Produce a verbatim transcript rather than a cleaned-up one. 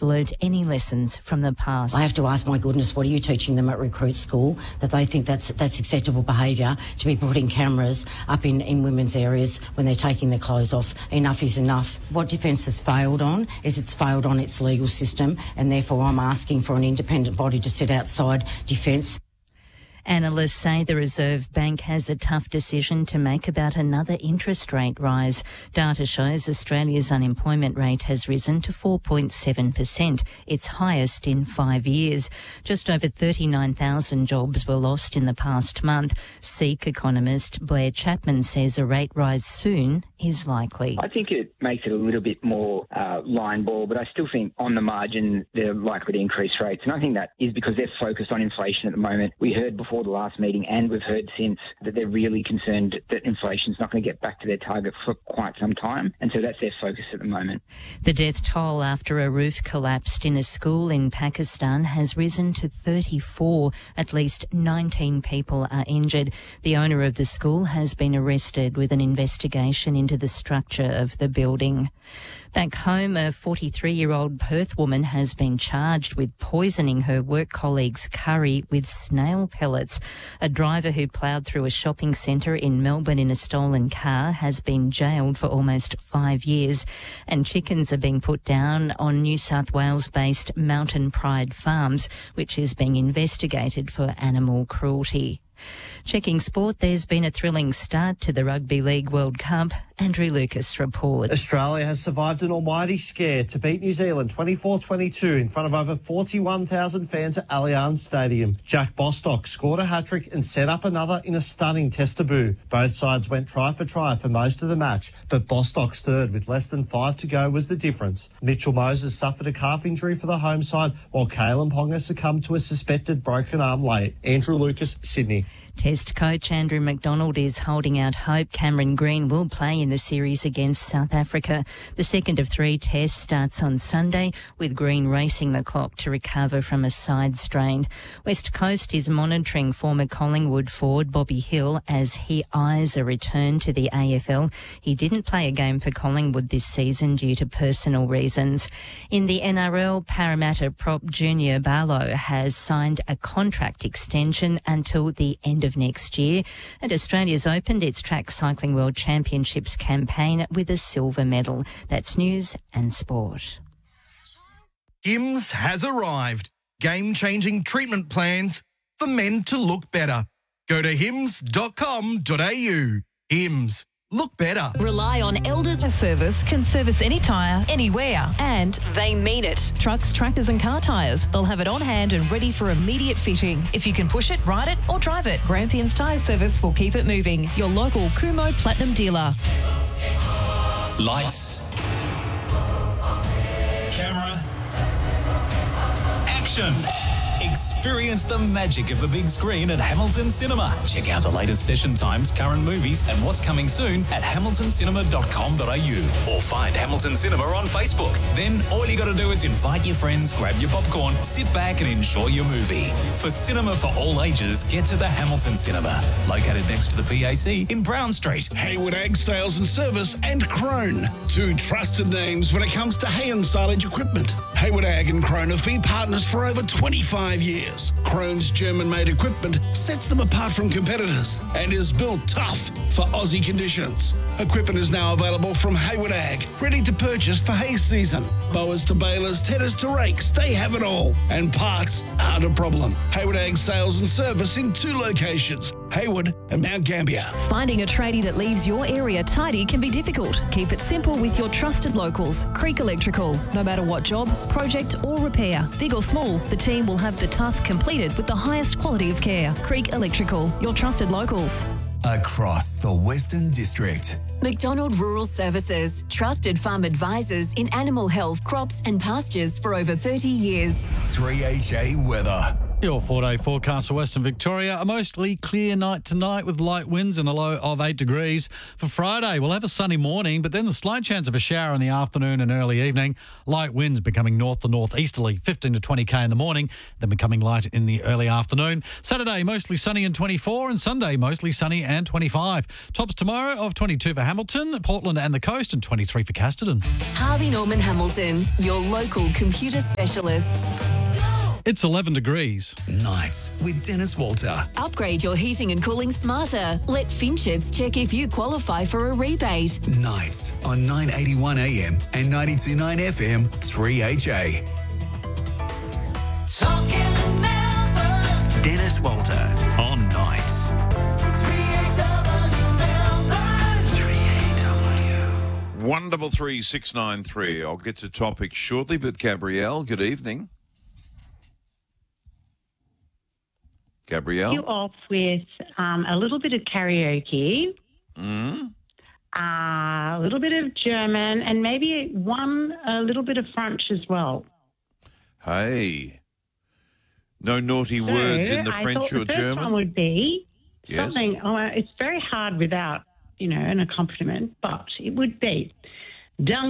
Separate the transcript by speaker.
Speaker 1: learnt any lessons from the past.
Speaker 2: I have to ask, my goodness, what are you teaching them at recruit school that they think that's that's acceptable behaviour to be putting cameras up in, in women's areas when they're taking their clothes off? Enough is enough. What Defence has failed on is it's failed on its legal system, and therefore I'm asking for an independent body to sit outside Defence.
Speaker 1: Analysts say the Reserve Bank has a tough decision to make about another interest rate rise. Data shows Australia's unemployment rate has risen to four point seven percent, its highest in five years. Just over thirty-nine thousand jobs were lost in the past month. SEEK economist Blair Chapman says a rate rise soon is likely.
Speaker 3: I think it makes it a little bit more uh, line ball, but I still think on the margin they're likely to increase rates. And I think that is because they're focused on inflation at the moment. We heard before the last meeting, and we've heard since, that they're really concerned that inflation's not going to get back to their target for quite some time, and so that's their focus at the moment.
Speaker 1: The death toll after a roof collapsed in a school in Pakistan has risen to thirty-four. At least nineteen people are injured. The owner of the school has been arrested with an investigation into the structure of the building. Back home, a forty-three-year-old Perth woman has been charged with poisoning her work colleague's curry with snail pellets. A driver who ploughed through a shopping centre in Melbourne in a stolen car has been jailed for almost five years. And chickens are being put down on New South Wales-based Mountain Pride Farms, which is being investigated for animal cruelty. Checking sport, there's been a thrilling start to the Rugby League World Cup. Andrew Lucas reports.
Speaker 4: Australia has survived an almighty scare to beat New Zealand twenty-four twenty-two in front of over forty-one thousand fans at Allianz Stadium. Jack Bostock scored a hat-trick and set up another in a stunning test debut. Both sides went try for try for most of the match, but Bostock's third with less than five to go was the difference. Mitchell Moses suffered a calf injury for the home side, while Kalen Ponga succumbed to a suspected broken arm late. Andrew Lucas, Sydney.
Speaker 1: Test coach Andrew McDonald is holding out hope Cameron Green will play in the series against South Africa. The second of three tests starts on Sunday, with Green racing the clock to recover from a side strain. West Coast is monitoring former Collingwood forward Bobby Hill as he eyes a return to the A F L. He didn't play a game for Collingwood this season due to personal reasons. In the N R L, Parramatta prop Junior Barlow has signed a contract extension until the end of next year, and Australia's opened its Track Cycling World Championships campaign with a silver medal. That's news and sport.
Speaker 5: Hims has arrived. Game-changing treatment plans for men to look better. Go to hims dot com dot a u. Hims. Look better.
Speaker 6: Rely on Elders. Service can service any tyre, anywhere, and they mean it. Trucks, tractors and car tyres. They'll have it on hand and ready for immediate fitting. If you can push it, ride it or drive it, Grampians Tyre Service will keep it moving. Your local Kumho Platinum dealer.
Speaker 7: Lights. Camera. Action. Experience the magic of the big screen at Hamilton Cinema. Check out the latest session times, current movies and what's coming soon at hamilton cinema dot com dot a u or find Hamilton Cinema on Facebook. Then all you got to do is invite your friends, grab your popcorn, sit back and enjoy your movie. For cinema for all ages, get to the Hamilton Cinema, located next to the P A C in Brown Street.
Speaker 8: Hayward Ag Sales and Service and Krone, two trusted names when it comes to hay and silage equipment. Hayward Ag and Krone have been partners for over twenty-five years. Krone's German-made equipment sets them apart from competitors and is built tough for Aussie conditions. Equipment is now available from Hayward Ag, ready to purchase for hay season. Mowers to balers, tedders to rakes, they have it all. And parts aren't a problem. Hayward Ag Sales and Service in two locations, Hayward and Mount Gambier.
Speaker 6: Finding a tradie that leaves your area tidy can be difficult. Keep it simple with your trusted locals, Creek Electrical. No matter what job, project or repair, big or small, the team will have the task completed with the highest quality of care. Creek Electrical, your trusted locals.
Speaker 9: Across the Western District.
Speaker 10: McDonald Rural Services, trusted farm advisors in animal health, crops and pastures for over thirty years.
Speaker 9: three H A weather.
Speaker 11: Your four-day forecast for Western Victoria. A mostly clear night tonight with light winds and a low of eight degrees. For Friday, we'll have a sunny morning, but then the slight chance of a shower in the afternoon and early evening. Light winds becoming north to northeasterly, fifteen to twenty k in the morning, then becoming light in the early afternoon. Saturday, mostly sunny and twenty-four, and Sunday, mostly sunny and twenty-five. Tops tomorrow of twenty-two for Hamilton, Portland and the coast, and twenty-three for Casterton.
Speaker 10: Harvey Norman Hamilton, your local computer specialists.
Speaker 11: It's eleven degrees.
Speaker 9: Nights with Dennis Walter.
Speaker 10: Upgrade your heating and cooling smarter. Let Finchets check if you qualify for a rebate.
Speaker 9: Nights on nine eighty-one A M and ninety-two point nine F M three H A. Dennis Walter on Nights.
Speaker 12: One double three six nine three. I'll get to topics shortly, but Gabrielle, good evening. Gabrielle?
Speaker 13: You off with um, a little bit of karaoke,
Speaker 12: Mm.
Speaker 13: uh, a little bit of German, and maybe one a little bit of French as well.
Speaker 12: Hey. No naughty
Speaker 13: So,
Speaker 12: words in the
Speaker 13: I
Speaker 12: French
Speaker 13: thought
Speaker 12: or
Speaker 13: the first
Speaker 12: German?
Speaker 13: one would be
Speaker 12: Yes.
Speaker 13: something. Oh, it's very hard without, you know, an accompaniment, but it would be. Dun